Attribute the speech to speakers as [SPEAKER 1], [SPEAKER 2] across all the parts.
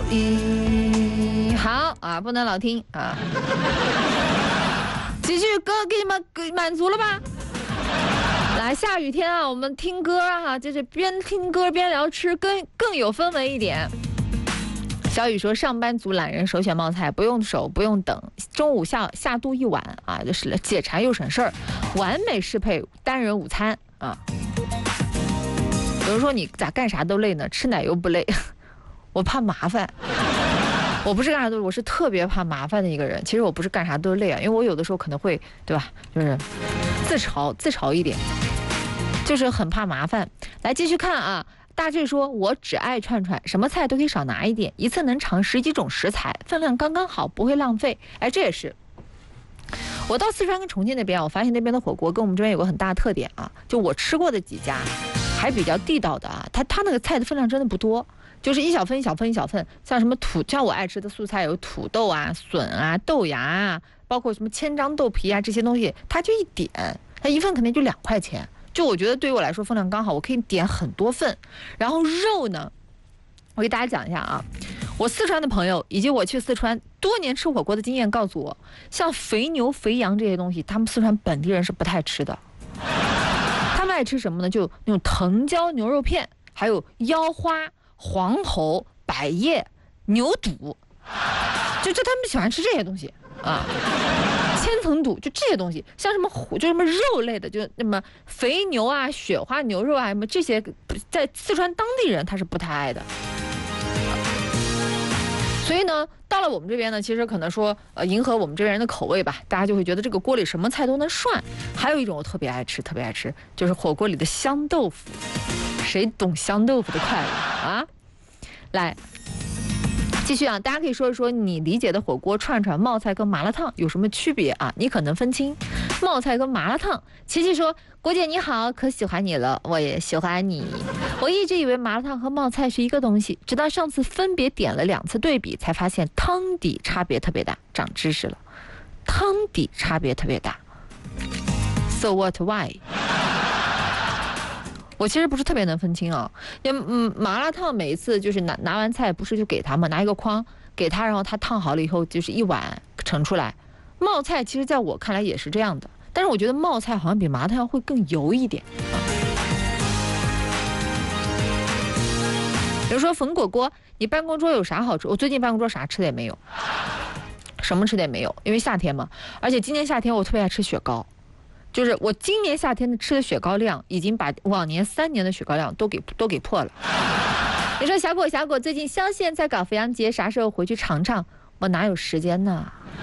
[SPEAKER 1] 好啊，不能老听啊。几句歌给你们满足了吧？来，下雨天啊，我们听歌啊，就是边听歌边聊吃，更有氛围一点。小雨说，上班族懒人首选冒菜，不用手不用等，中午下肚一碗啊，就是解馋又省事儿，完美适配单人午餐啊。有人说你咋干啥都累呢？吃奶油不累，我怕麻烦。我不是干啥都，我是特别怕麻烦的一个人。其实我不是干啥都累啊，因为我有的时候可能会，对吧？就是自嘲一点，就是很怕麻烦。来继续看啊，大致说，我只爱串串，什么菜都可以少拿一点，一次能尝10几种食材，分量刚刚好，不会浪费。哎，这也是。我到四川跟重庆那边，我发现那边的火锅跟我们这边有个很大的特点啊，就我吃过的几家，还比较地道的啊，他那个菜的分量真的不多。就是一小份一小份一小份，像什么像我爱吃的素菜有土豆啊、笋啊、豆芽啊，包括什么千张豆皮啊这些东西，它就一点，它一份肯定就2块钱。就我觉得对于我来说分量刚好，我可以点很多份。然后肉呢，我给大家讲一下啊，我四川的朋友以及我去四川多年吃火锅的经验告诉我，像肥牛、肥羊这些东西，他们四川本地人是不太吃的。他们爱吃什么呢？就那种藤椒牛肉片，还有腰花、黄喉、百叶、牛肚，就他们喜欢吃这些东西啊，千层肚，就这些东西，像什么就什么肉类的，就那么肥牛啊、雪花牛肉啊，什么这些，在四川当地人他是不太爱的。所以呢，到了我们这边呢，其实可能说，迎合我们这边人的口味吧，大家就会觉得这个锅里什么菜都能涮。还有一种我特别爱吃，就是火锅里的香豆腐。谁懂香豆腐的快乐啊？来，继续啊！大家可以说一说你理解的火锅、串串、冒菜跟麻辣烫有什么区别啊？你可能分清冒菜跟麻辣烫。琪琪说：“郭姐你好，可喜欢你了，我也喜欢你。我一直以为麻辣烫和冒菜是一个东西，直到上次分别点了2次对比，才发现汤底差别特别大，长知识了。汤底差别特别大。So what? Why？” 我其实不是特别能分清啊，因为麻辣烫每一次就是拿完菜不是就给他嘛，拿一个筐给他，然后他烫好了以后就是一碗盛出来。冒菜其实在我看来也是这样的，但是我觉得冒菜好像比麻辣烫会更油一点啊。比如说粉果锅，你办公桌有啥好吃？我最近办公桌啥吃的也没有，什么吃的也没有，因为夏天嘛，而且今年夏天我特别爱吃雪糕。就是我今年夏天吃的雪糕量，已经把往年3年的雪糕量都给破了。你说小果，最近萧县在搞肥羊节，啥时候回去尝尝？我哪有时间呢？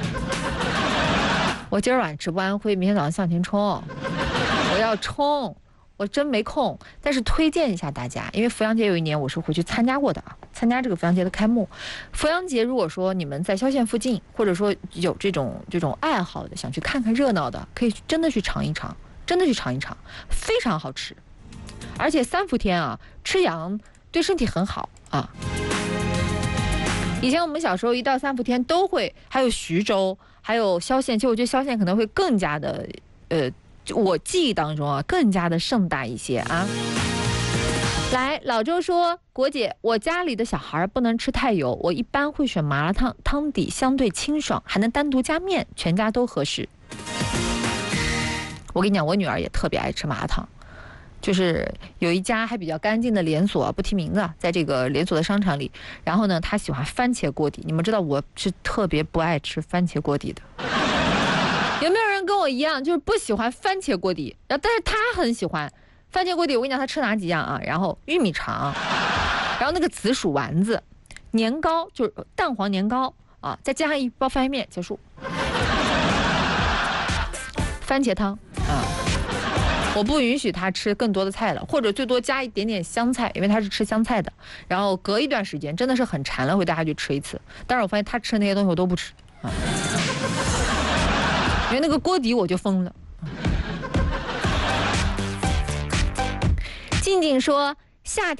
[SPEAKER 1] 我今儿晚值不完会，明天早上向前冲，我要冲，我真没空。但是推荐一下大家，因为肥羊节有一年我是回去参加过的啊，参加这个肥羊节的开幕。肥羊节如果说你们在萧县附近，或者说有这种爱好的，想去看看热闹的，可以真的去尝一尝，非常好吃。而且3伏天啊，吃羊对身体很好啊。以前我们小时候一到3伏天都会，还有徐州，还有萧县，其实我觉得萧县可能会更加的我记忆当中啊，更加的盛大一些啊。来，老周说，果姐，我家里的小孩不能吃太油，我一般会选麻辣烫，汤底相对清爽，还能单独加面，全家都合适。我跟你讲，我女儿也特别爱吃麻辣烫，就是有一家还比较干净的连锁，不提名字，在这个连锁的商场里，然后呢，她喜欢番茄锅底。你们知道我是特别不爱吃番茄锅底的。有没有人跟我一样，就是不喜欢番茄锅底？然后，但是他很喜欢番茄锅底。我跟你讲，他吃哪几样啊？然后玉米肠，然后那个紫薯丸子，年糕就是蛋黄年糕啊，再加上一包方便面，结束。番茄汤啊，我不允许他吃更多的菜了，或者最多加一点点香菜，因为他是吃香菜的。然后隔一段时间，真的是很馋了，会带他去吃一次。但是我发现他吃的那些东西我都不吃啊。因为那个锅底我就疯了。静静说，夏天